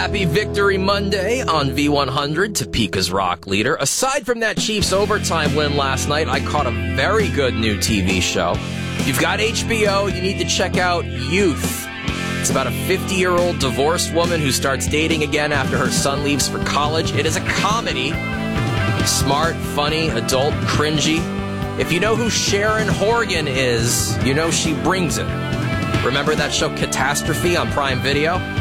Happy Victory Monday on V100, Topeka's rock leader. Aside from that Chiefs overtime win last night, I caught a very good new TV show. If you've got HBO, you need to check out Youth. It's about a 50-year-old divorced woman who starts dating again after her son leaves for college. It is a comedy. Smart, funny, adult, cringy. If you know who Sharon Horgan is, you know she brings it. Remember that show Catastrophe on Prime Video?